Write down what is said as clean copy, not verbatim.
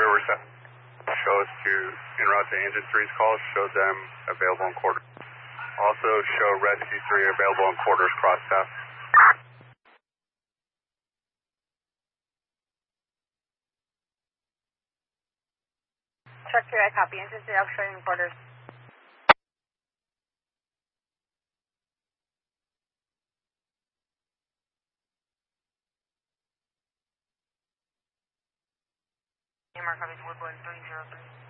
rearward set. Show us to, en route to engine 3's call, show them available in quarters. Also show Rescue 3 available in quarters cross staff. Truck 3, I copy. Engine 3, I'll show you in quarters. AMR copies Woodland 303.